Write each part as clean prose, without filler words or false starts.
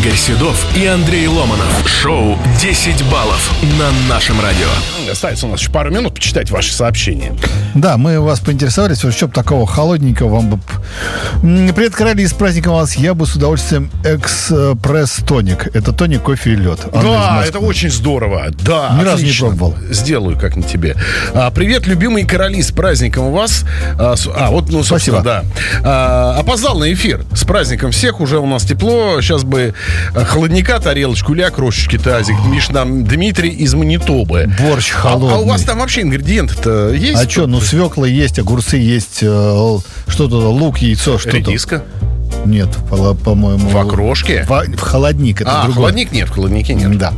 Игорь Седов и Андрей Ломанов. Шоу «10 баллов» на нашем радио. Остается у нас еще пару минут почитать ваши сообщения. Да, мы вас поинтересовались, что бы такого холодненького вам бы... Привет, короли, с праздником вас. Я бы с удовольствием экспресс-тоник. Это тоник, кофе и лед. Да, это очень здорово. Да, ни разу не пробовал. Сделаю как-нибудь тебе. Привет, любимые короли, с праздником вас. Собственно, спасибо. Да. Опоздал на эфир. С праздником всех. Уже у нас тепло. Сейчас бы холодника, тарелочку или окрошечки, тазик. Пишет нам Дмитрий из Манитобы. Борщ холодный. А у вас там вообще ингредиенты-то есть? А что, свекла есть, огурцы есть, что-то, лук, яйцо, что-то. Редиска? Нет, по-моему... В окрошке? В холодник, это другое. Холодник нет, в холоднике нет. Да.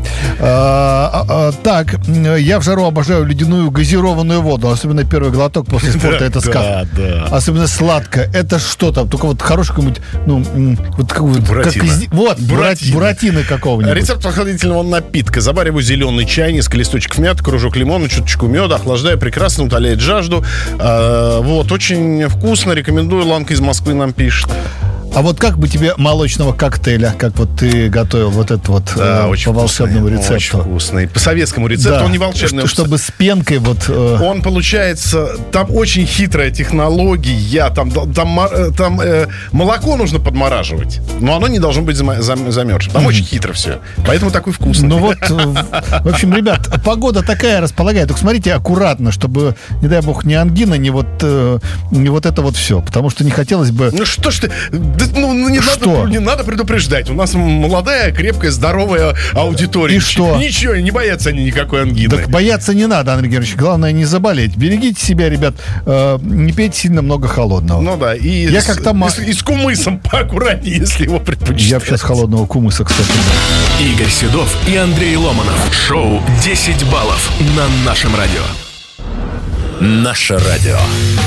Так, я в жару обожаю ледяную газированную воду. Особенно первый глоток после спорта, это сказ. Да. Особенно сладко. Это что там? Только вот хороший какой-нибудь... Буратино. Буратино какого-нибудь. Рецепт прохладительного напитка. Завариваю зеленый чай, несколько листочков мяты, кружок лимона, чуточку меда. Охлаждаю прекрасно, утоляет жажду. Очень вкусно. Рекомендую. Ланка из Москвы нам пишет. А вот как бы тебе молочного коктейля, как вот ты готовил вот этот вот да, по волшебному рецепту? Очень вкусный. По советскому рецепту, да. Он не волшебный. Чтобы с пенкой вот... Он получается... Там очень хитрая технология. Там молоко нужно подмораживать, но оно не должно быть замерзшим. Там очень хитро все. Поэтому такой вкусный. Ну вот, в общем, ребят, погода такая располагает. Только смотрите аккуратно, чтобы, не дай бог, не ангина, не вот это вот все. Потому что не хотелось бы... Ну что ж ты... Не надо предупреждать. У нас молодая, крепкая, здоровая аудитория. И что? Ничего, не боятся они никакой ангины. Так бояться не надо, Андрей Георгиевич. Главное не заболеть. Берегите себя, ребят. Не пейте сильно много холодного. Ну да. И я как-то... И с кумысом поаккуратнее, если его предпочитаете. Я вообще с холодного кумыса, кстати. Игорь Седов и Андрей Ломанов. Шоу «10 баллов» на нашем радио. Наше радио.